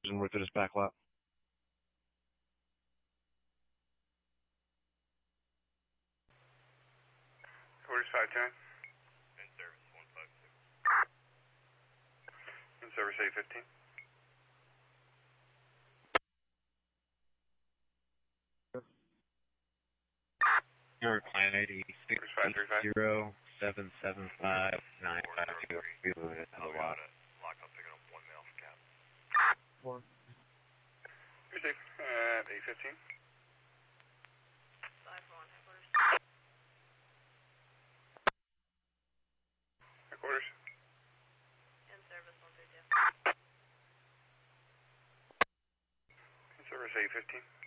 and work through this back lot. Quarters 510. In service 156. In service 815. Your client ID 535. 680-775-952. Reloaded to the lot. Lock up picking up 1 male from cap. 4. You're safe at 815. 5-1, headquarters. Headquarters. In service 132. In service 815.